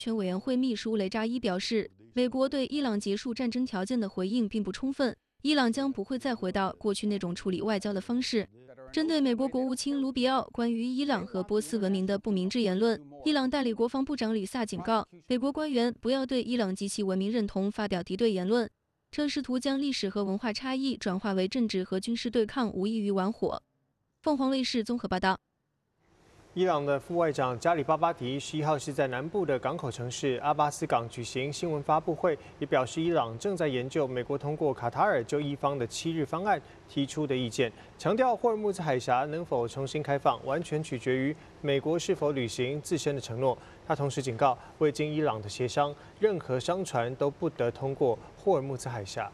全委员会秘书雷扎伊表示，美国对伊朗结束战争条件的回应并不充分，伊朗将不会再回到过去那种处理外交的方式。针对美国国务卿卢比奥关于伊朗和波斯文明的不明智言论，伊朗代理国防部长里萨警告美国官员不要对伊朗及其文明认同发表敌对言论，这试图将历史和文化差异转化为政治和军事对抗，无异于玩火。凤凰卫视综合报道。 伊朗的副外长加里巴巴迪11号是在南部的港口城市阿巴斯港举行新闻发布会，也表示伊朗正在研究美国通过卡塔尔就伊方的7日方案提出的意见，强调霍尔木兹海峡能否重新开放，完全取决于美国是否履行自身的承诺。他同时警告，未经伊朗的协商，任何商船都不得通过霍尔木兹海峡。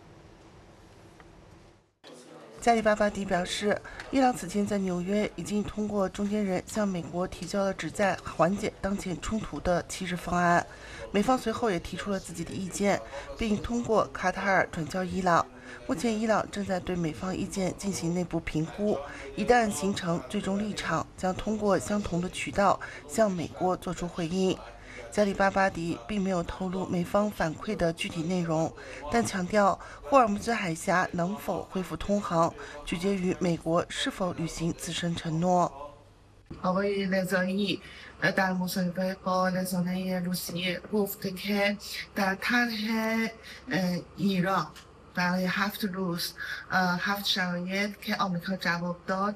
加里巴巴迪表示，伊朗此前在纽约已经通过中间人向美国提交了旨在缓解当前冲突的7日方案，美方随后也提出了自己的意见，并通过卡塔尔转交伊朗。目前，伊朗正在对美方意见进行内部评估，一旦形成最终立场，将通过相同的渠道向美国作出回应。加里巴巴迪并没有透露美方反馈的具体内容，但强调霍尔木兹海峡能否恢复通航，取决于美国是否履行自身承诺。 آقای رضایی در مصاحبه با رسانه روسیه گفته که در طرح ایران برای 7 روز 7 شرایط که آمریکا جواب داد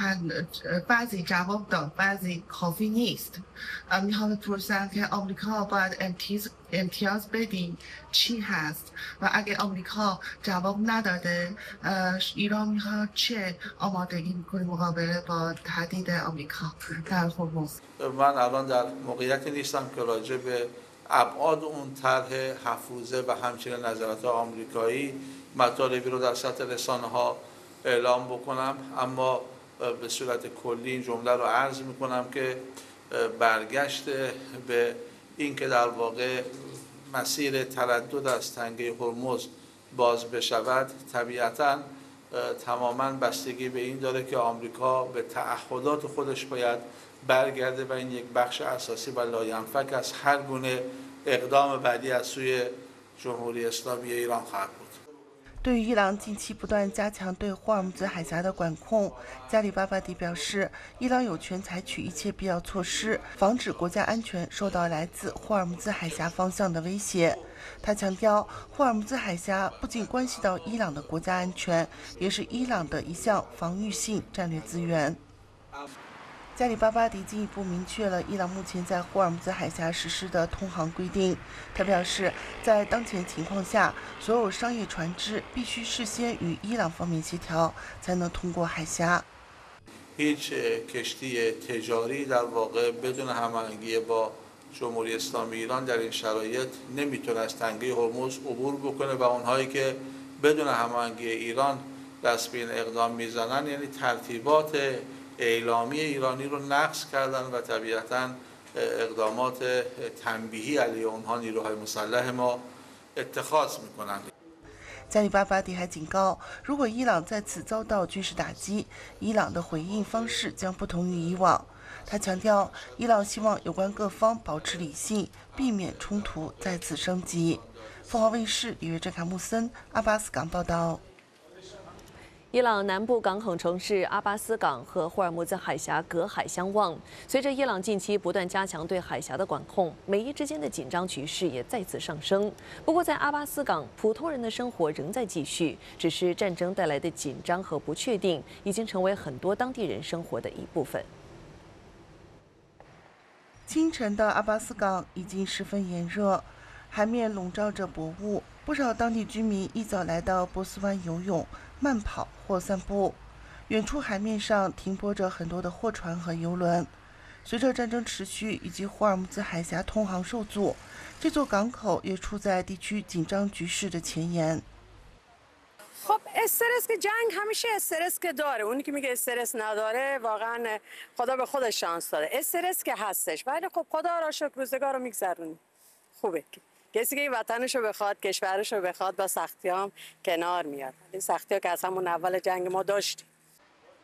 بعضی جواب داد بعضی کافی نیست میخوام بپرسم که آمریکا باید امتیاز بدیم چی هست و اگه آمریکا جواب نداده ایران میخواد چه آمادگی میکنه مقابله با تهدید آمریکا در هرمز. من الان در موقعیتی نیستم که راجع به ابعاد اون طرح 7 روزه و همچنین نظرات آمریکایی مطالبی رو در سطح رسانه ها اعلام بکنم، اما به صورت کلی این جمله رو عرض میکنم که برگشت به این که در واقع مسیر تردد از تنگه هرمز باز بشود طبیعتاً تماماً بستگی به این داره که آمریکا به تعهدات خودش باید برگرده و این یک بخش اساسی و لاینفک از هر گونه اقدام بعدی از سوی جمهوری اسلامی ایران خواهد بود. 对于伊朗近期不断加强对霍尔木兹海峡的管控，加里巴巴迪表示，伊朗有权采取一切必要措施，防止国家安全受到来自霍尔木兹海峡方向的威胁。他强调，霍尔木兹海峡不仅关系到伊朗的国家安全，也是伊朗的一项防御性战略资源。加里巴巴迪进一步明确了伊朗目前在霍尔木兹海峡实施的通航规定。他表示，在当前情况下，所有商业船只必须事先与伊朗方面协调，才能通过海峡。 هیچ کشتی تجاری در واقع بدون هماهنگی با جمهوری اسلامی ایران در این شرایط نمیتونه از تنگه هرمز عبور بکنه و اونهایی که بدون هماهنگی ایران دست به این اقدام میزنن یعنی ترتیبات اعلامی ایرانی رو نقض کردن و طبیعتاً اقدامات تنبیهی علیه اونها نیروهای مسلح ما اتخاذ میکنند. 加里巴巴迪还警告，如果伊朗再次遭到军事打击，伊朗的回应方式将不同于以往。他强调，伊朗希望有关各方保持理性，避免冲突再次升级。凤凰卫视里约郑卡穆森阿巴斯港报道。 伊朗南部港口城市阿巴斯港和霍尔木兹海峡隔海相望。随着伊朗近期不断加强对海峡的管控，美伊之间的紧张局势也再次上升。不过，在阿巴斯港，普通人的生活仍在继续，只是战争带来的紧张和不确定已经成为很多当地人生活的一部分。 清晨的阿巴斯港已经十分炎热，海面笼罩着薄雾，不少当地居民一早来到波斯湾游泳、慢跑或散步。远处海面上停泊着很多的货船和游轮。随着战争持续以及霍尔木兹海峡通航受阻，这座港口也处在地区紧张局势的前沿。 خب استرس که جنگ همیشه استرس که داره اونی که میگه استرس نداره واقعا خدا به خودش شانس داره استرس که هستش ولی خب خدا را شکر روزگار رو میگذرونی خوبه کسی که وطنش رو بخواد کشورش رو بخواد با سختی هم کنار میاد این سختی ها که از همون اول جنگ ما داشتیم